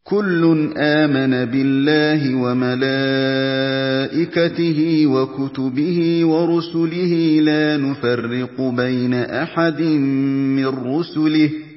كُلٌّ آمَنَ بِاللَّهِ وَمَلَائِكَتِهِ وَكُتُبِهِ وَرُسُلِهِ لَا نُفَرِّقُ بَيْنَ أَحَدٍ مِّن رُّسُلِهِ